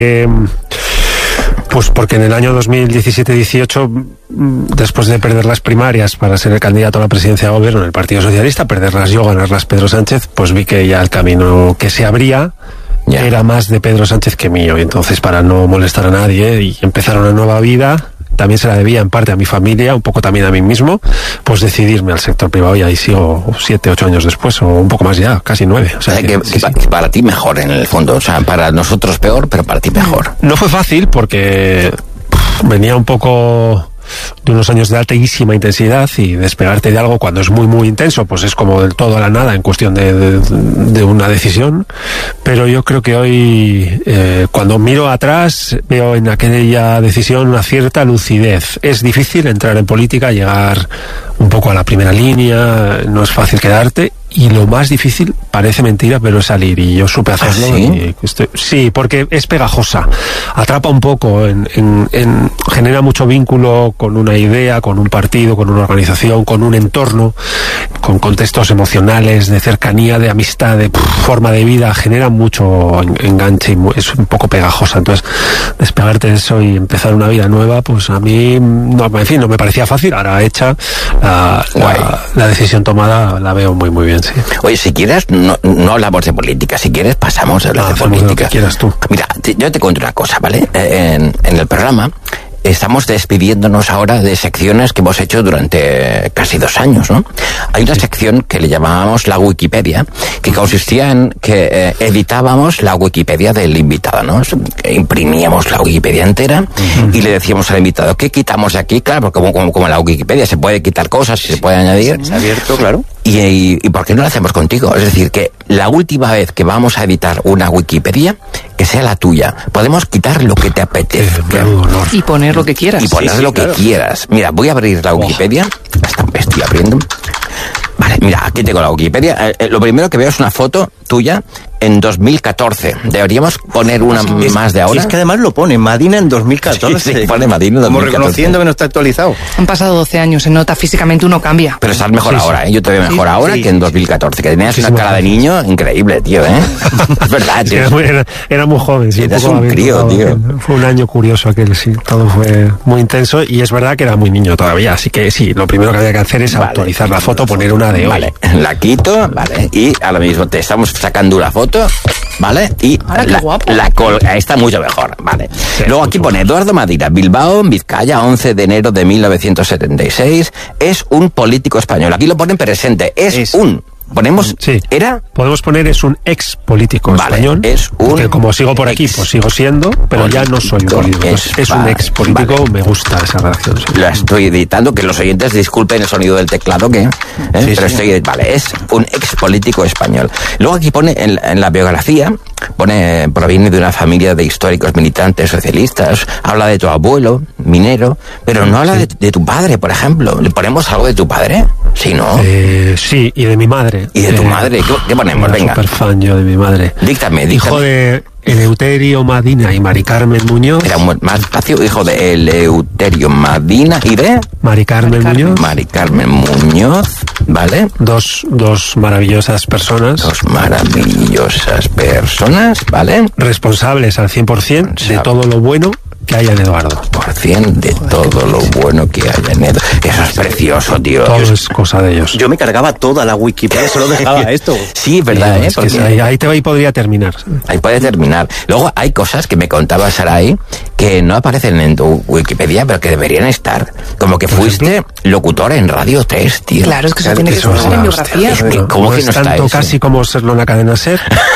Pues porque en el año 2017-18, después de perder las primarias para ser el candidato a la presidencia de gobierno del Partido Socialista, perderlas yo, ganarlas Pedro Sánchez, pues vi que ya el camino que se abría era más de Pedro Sánchez que mío. Y entonces, para no molestar a nadie y empezar una nueva vida, también se la debía en parte a mi familia, un poco también a mí mismo, pues decidirme al sector privado, y ahí sigo 7, 8 años después, o un poco más ya, casi 9. O sea, que para ti mejor en el fondo, o sea, para nosotros peor, pero para ti mejor. No fue fácil porque venía un poco de unos años de altísima intensidad, y despegarte de algo cuando es muy muy intenso pues es como del todo a la nada en cuestión de una decisión. Pero yo creo que hoy cuando miro atrás veo en aquella decisión una cierta lucidez. Es difícil entrar en política, llegar un poco a la primera línea, no es fácil quedarte, y lo más difícil, parece mentira, pero es salir, y yo supe hacerlo. ¿Sí? Sí, porque es pegajosa, atrapa un poco, genera mucho vínculo con una idea, con un partido, con una organización, con un entorno, con contextos emocionales, de cercanía, de amistad, de forma de vida, genera mucho enganche, y es un poco pegajosa. Entonces, despegarte de eso y empezar una vida nueva, pues a mí, no, en fin, no me parecía fácil. Ahora hecha, la decisión tomada la veo muy muy bien. Sí. Oye, si quieres, no hablamos de política. Si quieres, pasamos a hablar de política. Lo que quieras tú. Mira, yo te cuento una cosa, ¿vale? En el programa estamos despidiéndonos ahora de secciones que hemos hecho durante casi 2 años, ¿no? Hay una sección que le llamábamos la Wikipedia, que consistía en que editábamos la Wikipedia del invitado, ¿no? Imprimíamos la Wikipedia entera y le decíamos al invitado, ¿qué quitamos de aquí? Claro, porque como en la Wikipedia se puede quitar cosas y se puede añadir. Es abierto, claro. ¿Y por qué no lo hacemos contigo? Es decir, que la última vez que vamos a editar una Wikipedia, que sea la tuya. Podemos quitar lo que te apetezca. Y poner lo que quieras. Y poner lo que quieras. Mira, voy a abrir la Wikipedia. Estoy abriendo. Vale, mira, aquí tengo la Wikipedia. Lo primero que veo es una foto tuya en 2014. Deberíamos poner una más de ahora. Es que además lo pone Madina en 2014. Sí, pone Madina en 2014. Como reconociendo que no está actualizado. Han pasado 12 años, se nota físicamente, uno cambia. Pero estás mejor ahora, ¿eh? Yo te veo mejor ahora que en 2014. Que tenías una cara de niño increíble, tío, ¿eh? Es verdad, tío. Era muy joven, sí. Eres un crío, tío. Fue un año curioso aquel, sí. Todo fue muy intenso, y es verdad que era muy niño todavía. Así que sí, lo primero que había que hacer es actualizar la foto, poner una de hoy. Vale, la quito, vale. Y ahora mismo te estamos sacando una foto, ¿vale? Y está mucho mejor, ¿vale? Sí, luego aquí pone Eduardo Madina, Bilbao, Vizcaya, 11 de enero de 1976. Es un político español. Aquí lo ponen presente. Es un... ¿Ponemos? Sí. ¿Era? Podemos poner es un ex político español. Es un... Que como sigo por aquí, pues sigo siendo, pero ya no soy un político. Es un ex político, vale. Me gusta esa redacción. Sí. La estoy editando, que los oyentes disculpen el sonido del teclado, que... Sí, pero sí. Vale, es un ex político español. Luego aquí pone, en la biografía, proviene de una familia de históricos militantes socialistas, habla de tu abuelo, minero, pero no habla de tu padre, por ejemplo. ¿Le ponemos algo de tu padre? Sí, ¿no? Sí, y de mi madre. ¿Y de tu madre? ¿Qué ponemos? Venga. Súper fan yo de mi madre. Díctame. Hijo de Eleuterio Madina y Mari Carmen Muñoz. Era más fácil, hijo de Eleuterio Madina y de... Mari Carmen Muñoz. Mari Carmen Muñoz, ¿vale? Dos maravillosas personas. Dos maravillosas personas, ¿vale? Responsables al 100% de todo lo bueno que haya en Eduardo. Por 100 de todo lo bueno que haya en Eduardo. Eso es precioso, tío. Todo es cosa de ellos. Yo me cargaba toda la Wikipedia, solo dejaba esto. Sí, verdad, ¿eh? Es que ahí podría terminar. Ahí puede terminar. Luego hay cosas que me contaba Saray que no aparecen en tu Wikipedia, pero que deberían estar. Como que fuiste locutor en Radio 3, tío. Claro, es que eso tiene que estar en biografía. ¿Cómo no que es no está tanto eso? Casi como serlo en la cadena SER.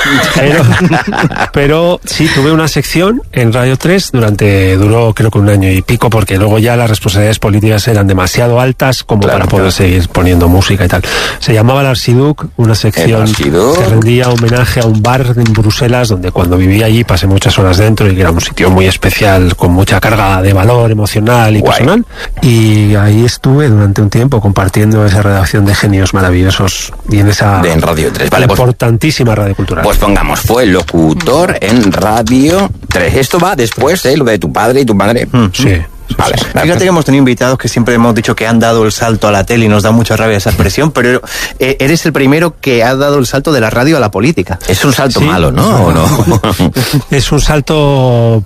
pero sí, tuve una sección en Radio 3 duró creo que 1 año y pico, porque luego ya las responsabilidades políticas eran demasiado altas como para poder seguir poniendo música y tal. Se llamaba El Archiduc, una sección que rendía homenaje a un bar en Bruselas donde cuando vivía allí pasé muchas horas dentro, y que era un sitio muy especial con mucha carga de valor emocional y personal, y ahí estuve durante un tiempo compartiendo esa redacción de genios maravillosos y en esa en Radio 3, vale, importantísima radio cultural. Pues pongamos, fue locutor en Radio 3. Esto va después de lo de tu padre y tu madre. Sí. Vale. Fíjate que hemos tenido invitados que siempre hemos dicho que han dado el salto a la tele y nos da mucha rabia esa expresión, pero eres el primero que ha dado el salto de la radio a la política. Es un salto malo, ¿no? ¿O no? Es un salto